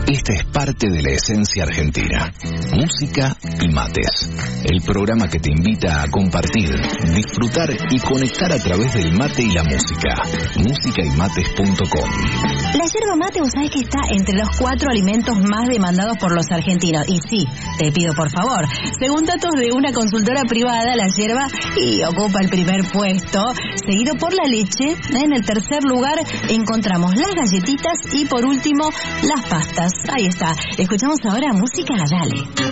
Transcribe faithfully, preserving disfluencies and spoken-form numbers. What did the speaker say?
Esta es parte de la esencia argentina. Música y mates. El programa que te invita a compartir, disfrutar y conectar a través del mate y la música. música y mates punto com. La yerba mate, vos sabés que está entre los cuatro alimentos más demandados por los argentinos. Y sí, te pido por favor. Según datos de una consultora privada, la yerba y ocupa el primer puesto, seguido por la leche. En el tercer lugar encontramos las galletitas y por último las pastas. Ahí está. Escuchamos ahora música, dale.